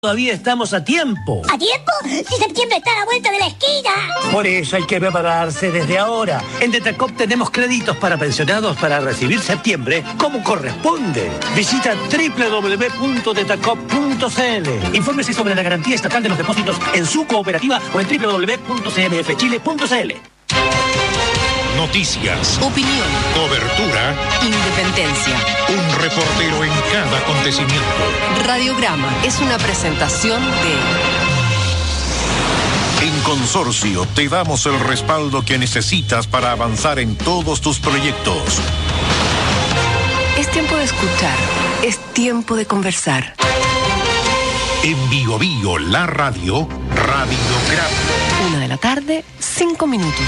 Todavía estamos a tiempo. ¿A tiempo? Si septiembre está a la vuelta de la esquina. Por eso hay que prepararse desde ahora. En Detacop tenemos créditos para pensionados para recibir septiembre como corresponde. Visita www.detacop.cl. Infórmese sobre la garantía estatal de los depósitos en su cooperativa o en www.cmfchile.cl. Noticias, opinión, cobertura, independencia. Un reportero en cada acontecimiento. Radiograma es una presentación de... En Consorcio te damos el respaldo que necesitas para avanzar en todos tus proyectos. Es tiempo de escuchar, es tiempo de conversar. En Bio Bio, la radio, Radiograma. 1:00 p.m, 5 minutos.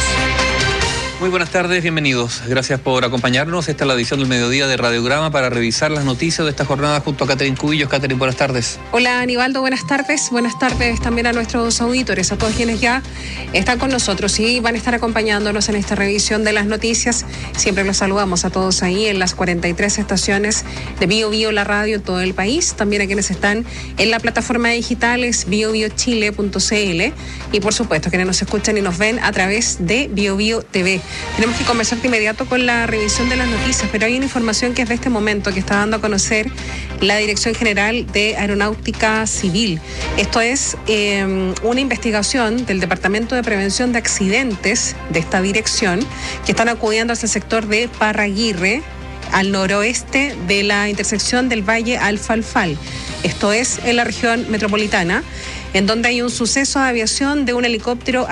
Muy buenas tardes, bienvenidos. Gracias por acompañarnos. Esta es la edición del mediodía de Radiograma para revisar las noticias de esta jornada junto a Catherine Cubillos. Catherine, buenas tardes. Hola, Aníbaldo, buenas tardes. Buenas tardes también a nuestros auditores, a todos quienes ya están con nosotros y van a estar acompañándonos en esta revisión de las noticias. Siempre los saludamos a todos ahí en las 43 estaciones de Bio Bio, la radio en todo el país. También a quienes están en la plataforma digital es biobiochile.cl y por supuesto quienes nos escuchan y nos ven a través de Bio Bio TV. Tenemos que comenzar de inmediato con la revisión de las noticias, pero hay una información que es de este momento que está dando a conocer la Dirección General de Aeronáutica Civil. Esto es una investigación del Departamento de Prevención de Accidentes de esta dirección que están acudiendo hacia el sector de Parraguirre, al noroeste de la intersección del Valle Alfalfal. Esto es en la región metropolitana, en donde hay un suceso de aviación de un helicóptero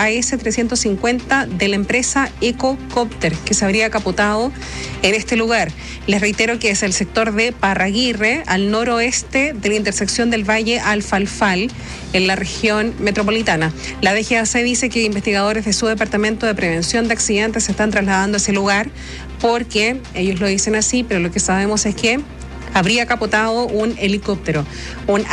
AS-350 de la empresa Ecocopter, que se habría capotado en este lugar. Les reitero que es el sector de Parraguirre, al noroeste de la intersección del Valle Alfalfal, en la región metropolitana. La DGAC dice que investigadores de su Departamento de Prevención de Accidentes se están trasladando a ese lugar porque, ellos lo dicen así, pero lo que sabemos es que habría capotado un helicóptero, un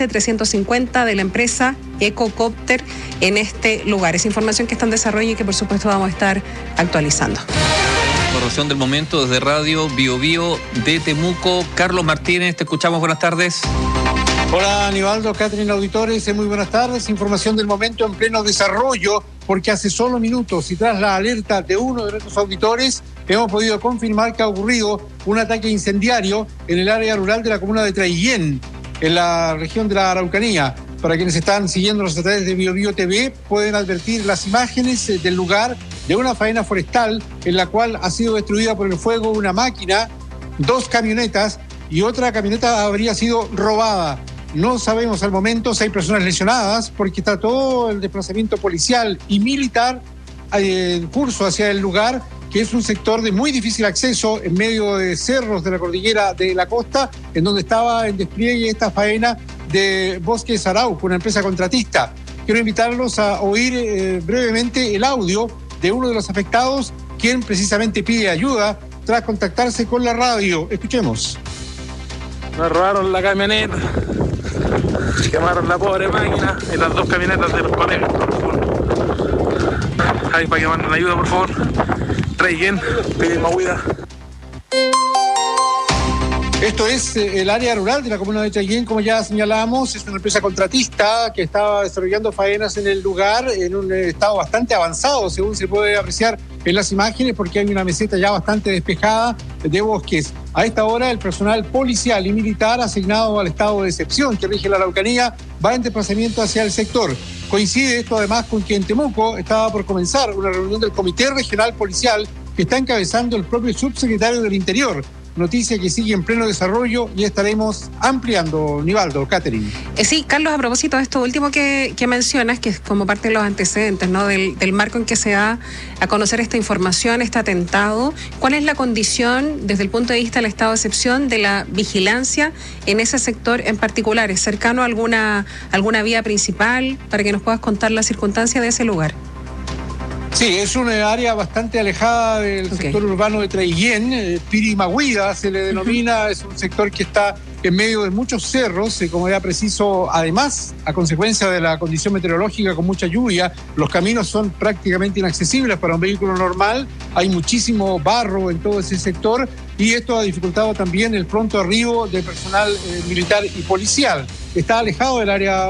AS-350 de la empresa Ecocopter en este lugar. Es información que está en desarrollo y que por supuesto vamos a estar actualizando. Información del momento desde Radio Bio Bio de Temuco. Carlos Martínez, te escuchamos, buenas tardes. Hola Aníbaldo, Catherine, auditores, muy buenas tardes. Información del momento en pleno desarrollo, porque hace solo minutos y tras la alerta de uno de nuestros auditores, hemos podido confirmar que ha ocurrido un ataque incendiario en el área rural de la comuna de Traillén, en la región de la Araucanía. Para quienes están siguiéndonos a través de Bio Bio TV, pueden advertir las imágenes del lugar de una faena forestal en la cual ha sido destruida por el fuego una máquina, 2 camionetas y otra camioneta habría sido robada. No sabemos al momento si hay personas lesionadas porque está todo el desplazamiento policial y militar en curso hacia el lugar, que es un sector de muy difícil acceso en medio de cerros de la cordillera de la costa, en donde estaba en despliegue esta faena de Bosques Arauco, una empresa contratista. Quiero invitarlos a oír brevemente el audio de uno de los afectados, quien precisamente pide ayuda tras contactarse con la radio. Escuchemos. Nos robaron la camioneta, quemaron la pobre máquina y las 2 camionetas de los colegas. Ahí para que manden ayuda, por favor. Traigan, pedimos ayuda. Esto es el área rural de la comuna de Traillén, como ya señalamos. Es una empresa contratista que estaba desarrollando faenas en el lugar en un estado bastante avanzado, según se puede apreciar en las imágenes, porque hay una meseta ya bastante despejada de bosques. A esta hora, el personal policial y militar asignado al estado de excepción que rige la Araucanía va en desplazamiento hacia el sector. Coincide esto además con que en Temuco estaba por comenzar una reunión del Comité Regional Policial que está encabezando el propio subsecretario del Interior. Noticia que sigue en pleno desarrollo y estaremos ampliando. Nivaldo, Catherine. Sí, Carlos, a propósito de esto último que mencionas, que es como parte de los antecedentes, ¿no? del marco en que se da a conocer esta información, este atentado, ¿cuál es la condición desde el punto de vista del estado de excepción de la vigilancia en ese sector en particular? ¿Es cercano a alguna vía principal para que nos puedas contar la circunstancia de ese lugar? Sí, es una área bastante alejada del sector urbano de Traillén, Pirimahuida se le denomina, es un sector que está en medio de muchos cerros, como era preciso, además, a consecuencia de la condición meteorológica con mucha lluvia, los caminos son prácticamente inaccesibles para un vehículo normal, hay muchísimo barro en todo ese sector y esto ha dificultado también el pronto arribo de personal militar y policial. Está alejado del área